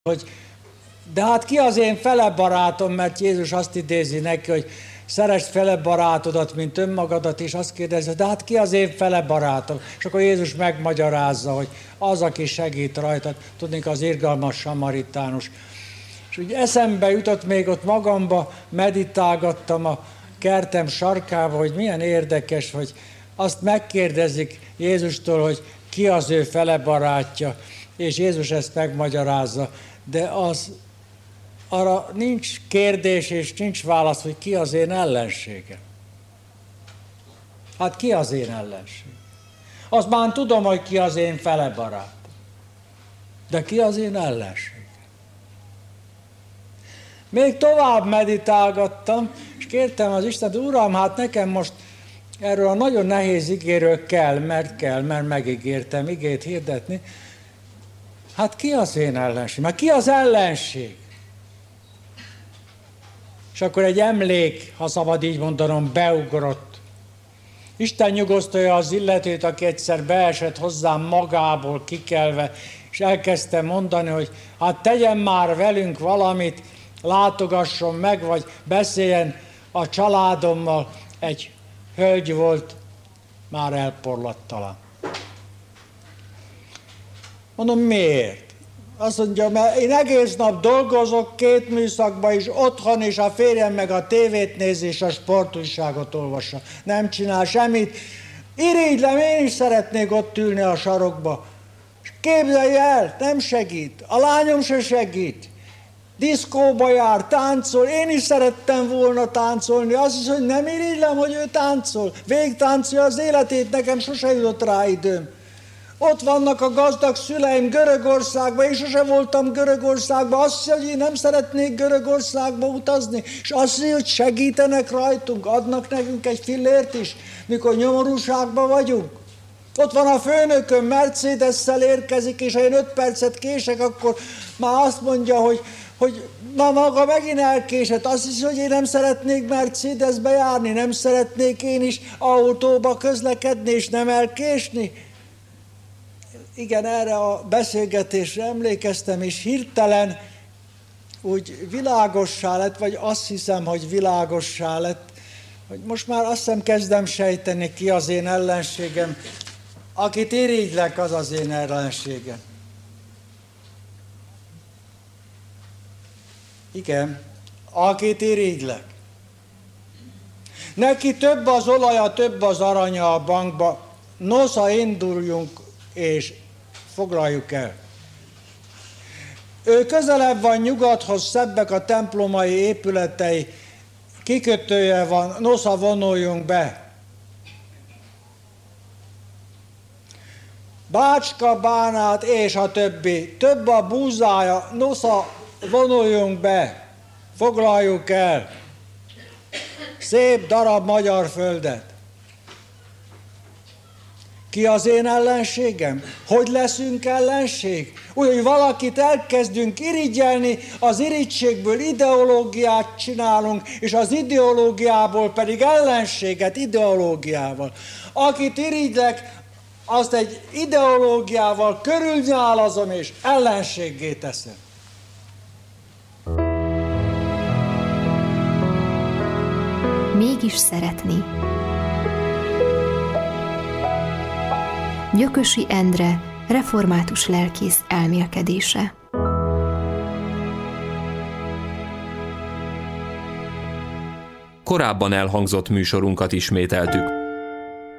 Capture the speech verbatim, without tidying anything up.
hogy de hát ki az én fele barátom, mert Jézus azt idézi neki, hogy szeresd fele barátodat, mint önmagadat, és azt kérdezi, de hát ki az én fele barátom? És akkor Jézus megmagyarázza, hogy az, aki segít rajtad, tudnék az irgalmas samaritánus. És úgy eszembe jutott, még ott magamba meditálgattam a kertem sarkába, hogy milyen érdekes, hogy azt megkérdezik Jézustól, hogy ki az ő fele barátja, és Jézus ezt megmagyarázza, de az arra nincs kérdés és nincs válasz, hogy ki az én ellenségem. Hát ki az én ellenség? Azt már tudom, hogy ki az én fele barátom. De ki az én ellenségem? Még tovább meditálgattam, és kértem az Istent, Uram, hát nekem most erről a nagyon nehéz igéről kell, mert kell, mert megígértem igét hirdetni. Hát ki az én ellenség? Mert ki az ellenség? És akkor egy emlék, ha szabad így mondanom, beugrott. Isten nyugosztalja az illetőt, aki egyszer beesett hozzám magából kikelve, és elkezdte mondani, hogy hát tegyen már velünk valamit, látogasson meg, vagy beszéljen a családommal. Egy hölgy volt, már elporlattalan. Mondom, miért? Azt mondja, mert én egész nap dolgozok két műszakban is, otthon is, a férjem meg a tévét nézi, és a sportújságot olvassa. Nem csinál semmit. Irigylem, én is szeretnék ott ülni a sarokba. És képzelj el, nem segít. A lányom se segít. Diszkóba jár, táncol, én is szerettem volna táncolni. Azt hiszem, hogy nem irigylem, hogy ő táncol. Végtáncolja az életét, nekem sose jutott rá időm. Ott vannak a gazdag szüleim Görögországban, én sose voltam Görögországban, azt hiszi, hogy én nem szeretnék Görögországba utazni, és azt hiszi, hogy segítenek rajtunk, adnak nekünk egy fillért is, mikor nyomorúságban vagyunk. Ott van a főnököm, Mercedes-szel érkezik, és ha én öt percet kések, akkor már azt mondja, hogy, hogy na maga megint elkésett. Azt hiszi, hogy én nem szeretnék Mercedesbe járni, nem szeretnék én is autóba közlekedni, és nem elkésni. Igen, erre a beszélgetésre emlékeztem, és hirtelen úgy világossá lett, vagy azt hiszem, hogy világossá lett, hogy most már azt hiszem kezdem sejteni, ki az én ellenségem. Akit irigylek, az az én ellenségem. Igen, akit irigylek. Neki több az olaja, több az aranya a bankba. Nosza, induljunk és foglaljuk el. Ő közelebb van nyugathoz, szebbek a templomai épületei, kikötője van, nosza, vonuljunk be. Bácska, Bánát és a többi, több a búzája, nosza, vonuljunk be, foglaljuk el. Szép darab magyar földet. Ki az én ellenségem? Hogy leszünk ellenség? Úgy, hogy valakit elkezdünk irigyelni, az irigységből ideológiát csinálunk, és az ideológiából pedig ellenséget ideológiával. Akit irigylek, azt egy ideológiával körülnyálazom, és ellenséggé teszem. Mégis szeretni. Gyökösi Endre, református lelkész elmélkedése. Korábban elhangzott műsorunkat ismételtük.